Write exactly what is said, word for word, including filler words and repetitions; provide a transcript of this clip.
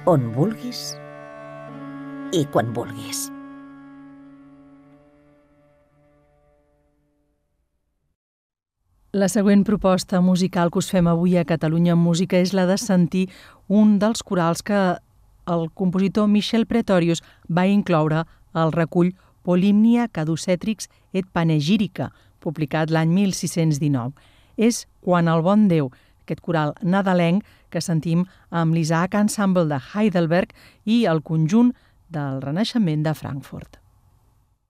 on vulguis i quan vulguis. La següent proposta musical que us fem avui a Catalunya en Música és la de sentir un dels corals que el compositor Michel Praetorius va incloure al recull Polymnia Caducetrix et Panegyrica, publicat l'any mil sis-cents dinou. És Quan el bon Déu, aquest coral nadalenc que sentim amb l'Isaac Ensemble de Heidelberg i el conjunt del Renaixement de Frankfurt.